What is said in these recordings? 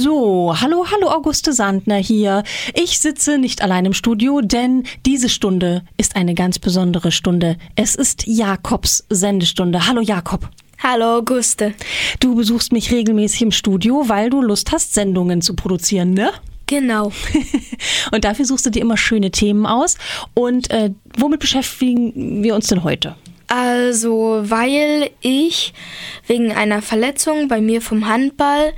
So, hallo Auguste Sandner hier. Ich sitze nicht allein im Studio, denn diese Stunde ist eine ganz besondere Stunde. Es ist Jakobs Sendestunde. Hallo Jakob. Hallo Auguste. Du besuchst mich regelmäßig im Studio, weil du Lust hast, Sendungen zu produzieren, ne? Genau. Und dafür suchst du dir immer schöne Themen aus. Und womit beschäftigen wir uns denn heute? Also, weil ich wegen einer Verletzung bei mir vom Handball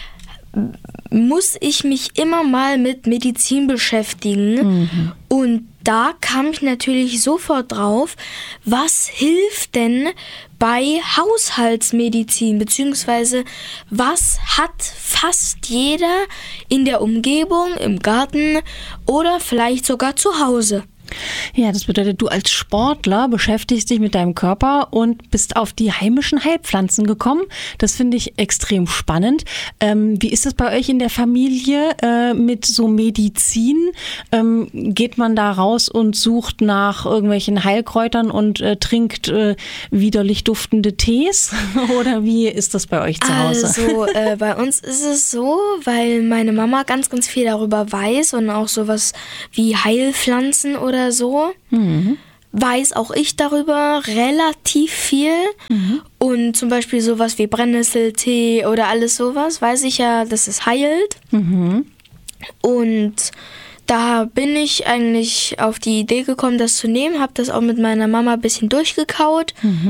muss ich mich immer mal mit Medizin beschäftigen. Und da kam ich natürlich sofort drauf, was hilft denn bei Haushaltsmedizin, beziehungsweise was hat fast jeder in der Umgebung, im Garten oder vielleicht sogar zu Hause. Ja, das bedeutet, du als Sportler beschäftigst dich mit deinem Körper und bist auf die heimischen Heilpflanzen gekommen. Das finde ich extrem spannend. Wie ist das bei euch in der Familie mit so Medizin? Geht man da raus und sucht nach irgendwelchen Heilkräutern und trinkt widerlich duftende Tees? Oder wie ist das bei euch zu Hause? Also bei uns ist es so, weil meine Mama ganz, ganz viel darüber weiß und auch sowas wie Heilpflanzen oder so, weiß auch ich darüber relativ viel. Und zum Beispiel sowas wie Brennnesseltee oder alles sowas, weiß ich ja, dass es heilt. Und da bin ich eigentlich auf die Idee gekommen, das zu nehmen, habe das auch mit meiner Mama ein bisschen durchgekaut.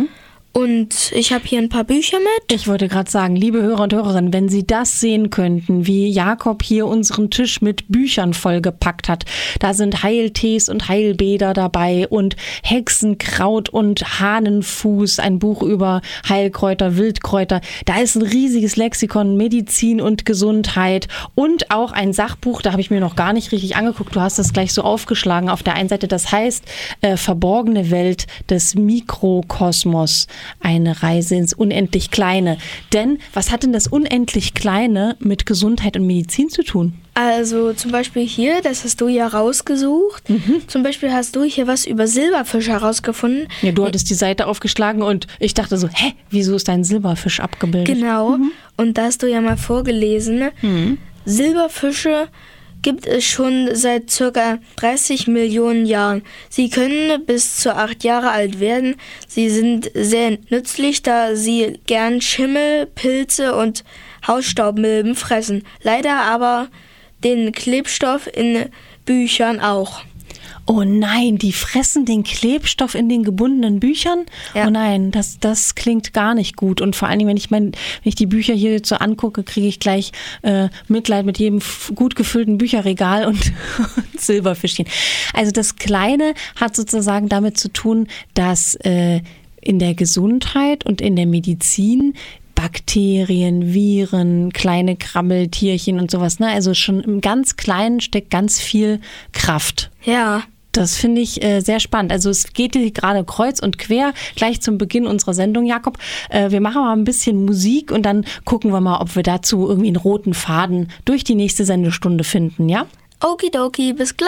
Und ich habe hier ein paar Bücher mit. Ich wollte gerade sagen, liebe Hörer und Hörerinnen, wenn Sie das sehen könnten, wie Jakob hier unseren Tisch mit Büchern vollgepackt hat. Da sind Heiltees und Heilbäder dabei und Hexenkraut und Hahnenfuß, ein Buch über Heilkräuter, Wildkräuter. Da ist ein riesiges Lexikon, Medizin und Gesundheit und auch ein Sachbuch, da habe ich mir noch gar nicht richtig angeguckt. Du hast das gleich so aufgeschlagen auf der einen Seite. Das heißt, Verborgene Welt des Mikrokosmos. Eine Reise ins unendlich Kleine. Denn was hat denn das unendlich Kleine mit Gesundheit und Medizin zu tun? Also zum Beispiel hier, das hast du ja rausgesucht. Zum Beispiel hast du hier was über Silberfische herausgefunden. Ja, du hattest die Seite aufgeschlagen und ich dachte so, wieso ist dein Silberfisch abgebildet? Genau, und da hast du ja mal vorgelesen. Silberfische gibt es schon seit ca. 30 Millionen Jahren. Sie können bis zu 8 Jahre alt werden. Sie sind sehr nützlich, da sie gern Schimmel, Pilze und Hausstaubmilben fressen. Leider aber den Klebstoff in Büchern auch. Oh nein, die fressen den Klebstoff in den gebundenen Büchern? Ja. Oh nein, das klingt gar nicht gut. Und vor allen Dingen, wenn ich die Bücher hier so angucke, kriege ich gleich Mitleid mit jedem gut gefüllten Bücherregal und Silberfischchen. Also das Kleine hat sozusagen damit zu tun, dass in der Gesundheit und in der Medizin Bakterien, Viren, kleine Krabbeltierchen und sowas, ne? Also schon im ganz Kleinen steckt ganz viel Kraft. Ja. Das finde ich sehr spannend. Also es geht hier gerade kreuz und quer, gleich zum Beginn unserer Sendung, Jakob. Wir machen mal ein bisschen Musik und dann gucken wir mal, ob wir dazu irgendwie einen roten Faden durch die nächste Sendestunde finden, ja? Okidoki, bis gleich.